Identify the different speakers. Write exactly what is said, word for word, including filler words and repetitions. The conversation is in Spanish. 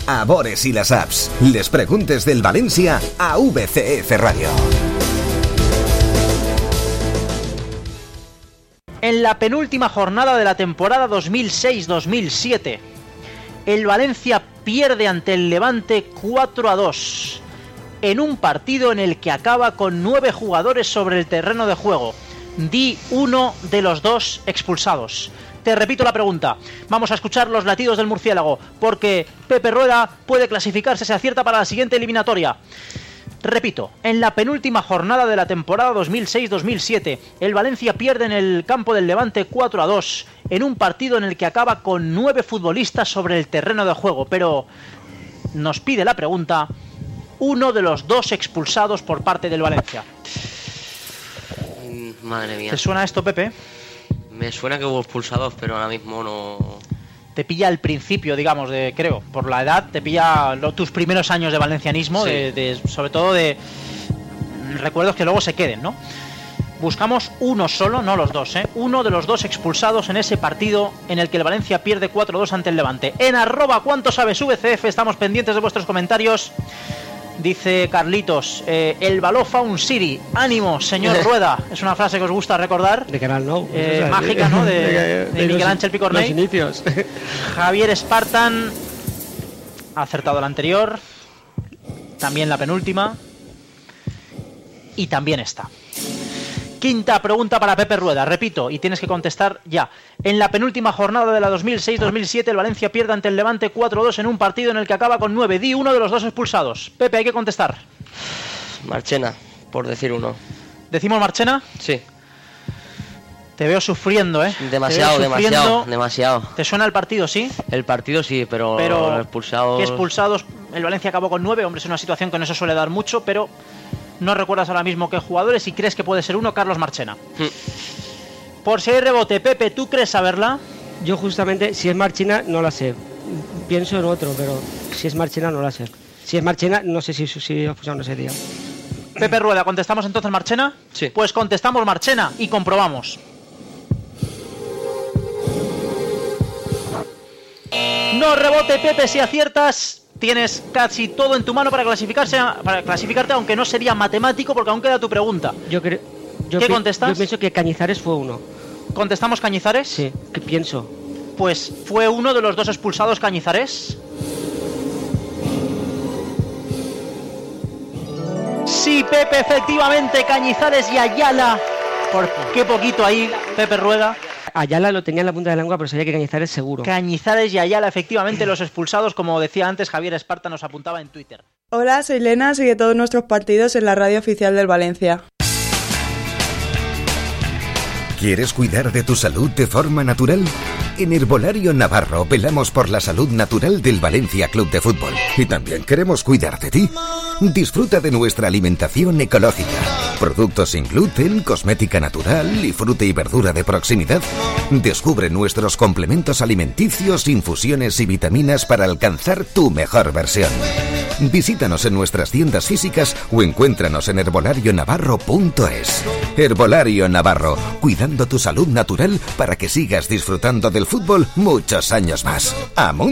Speaker 1: a Bores y las apps. Les preguntes del Valencia a V C F Radio.
Speaker 2: En la penúltima jornada de la temporada dos mil seis dos mil siete, el Valencia pierde ante el Levante cuatro a dos, en un partido en el que acaba con nueve jugadores sobre el terreno de juego. Di uno de los dos expulsados. Te repito la pregunta. Vamos a escuchar los latidos del murciélago, porque Pepe Rueda puede clasificarse, se acierta para la siguiente eliminatoria. Repito, en la penúltima jornada de la temporada dos mil seis dos mil siete, el Valencia pierde en el campo del Levante cuatro a dos, en un partido en el que acaba con nueve futbolistas sobre el terreno de juego. Pero nos pide la pregunta, uno de los dos expulsados por parte del Valencia.
Speaker 3: Madre mía.
Speaker 2: ¿Te suena esto, Pepe?
Speaker 3: Me suena que hubo expulsados, pero ahora mismo no...
Speaker 2: Te pilla al principio, digamos, de creo, por la edad, te pilla lo, tus primeros años de valencianismo, sí. de, de, sobre todo de recuerdos que luego se queden, ¿no? Buscamos uno solo, no los dos, ¿eh? Uno de los dos expulsados en ese partido en el que el Valencia pierde cuatro a dos ante el Levante. En arroba cuánto sabes V C F, estamos pendientes de vuestros comentarios. Dice Carlitos, eh, el Baló Found City, ánimo, señor Rueda. Es una frase que os gusta recordar.
Speaker 4: De Canal No.
Speaker 2: Eh,
Speaker 4: o sea,
Speaker 2: mágica, ¿no? De, de, de, de Miguel
Speaker 4: los,
Speaker 2: Ángel Picornell.
Speaker 4: Los inicios.
Speaker 2: Javier Spartan ha acertado la anterior, también la penúltima y también esta. Quinta pregunta para Pepe Rueda, repito, y tienes que contestar ya. En la penúltima jornada de la dos mil seis dos mil siete, el Valencia pierde ante el Levante cuatro a dos en un partido en el que acaba con nueve. Di uno de los dos expulsados. Pepe, hay que contestar.
Speaker 3: Marchena, por decir uno.
Speaker 2: ¿Decimos Marchena?
Speaker 3: Sí.
Speaker 2: Te veo sufriendo, ¿eh?
Speaker 3: Demasiado,
Speaker 2: Te veo sufriendo.
Speaker 3: demasiado, demasiado.
Speaker 2: ¿Te suena el partido, sí?
Speaker 3: El partido sí, pero,
Speaker 2: pero
Speaker 3: los expulsados...
Speaker 2: ¿Qué expulsados? El Valencia acabó con nueve, hombre, es una situación que no se suele dar mucho, pero... No recuerdas ahora mismo qué jugadores y crees que puede ser uno, Carlos Marchena. Mm. Por si hay rebote, Pepe, ¿tú crees saberla?
Speaker 4: Yo justamente, si es Marchena, no la sé. Pienso en otro, pero si es Marchena, no la sé. Si es Marchena, no sé si si expulsaron ese día.
Speaker 2: Pepe Rueda, ¿contestamos entonces Marchena?
Speaker 3: Sí.
Speaker 2: Pues contestamos Marchena y comprobamos. No rebote, Pepe, si aciertas... Tienes casi todo en tu mano para clasificarse, para clasificarte, aunque no sería matemático, porque aún queda tu pregunta.
Speaker 4: Yo creo. Yo
Speaker 2: ¿Qué
Speaker 4: pi-
Speaker 2: contestas?
Speaker 4: Yo pienso que Cañizares fue uno.
Speaker 2: ¿Contestamos Cañizares?
Speaker 4: Sí, ¿qué pienso?
Speaker 2: Pues fue uno de los dos expulsados Cañizares. Sí, Pepe, efectivamente, Cañizares y Ayala. Por qué poquito ahí, Pepe Rueda.
Speaker 4: Ayala lo tenía en la punta de la lengua, pero sabía que Cañizares seguro.
Speaker 2: Cañizares y Ayala, efectivamente, los expulsados, como decía antes Javier Esparta, nos apuntaba en Twitter.
Speaker 5: Hola, soy Lena, sigue todos nuestros partidos en la radio oficial del Valencia.
Speaker 1: ¿Quieres cuidar de tu salud de forma natural? En Herbolario Navarro velamos por la salud natural del Valencia Club de Fútbol. Y también queremos cuidar de ti. Disfruta de nuestra alimentación ecológica. Productos sin gluten, cosmética natural y fruta y verdura de proximidad. Descubre nuestros complementos alimenticios, infusiones y vitaminas para alcanzar tu mejor versión. Visítanos en nuestras tiendas físicas o encuéntranos en herbolario navarro punto es. Herbolario Navarro, cuidando tu salud natural para que sigas disfrutando del fútbol muchos años más. ¡Amun!